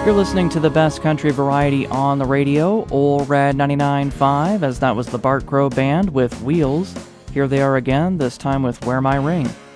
You're listening to the best country variety on the radio, Ole Red 99.5, as that was the Bart Crow Band with Wheels. Here they are again, this time with Wear My Ring.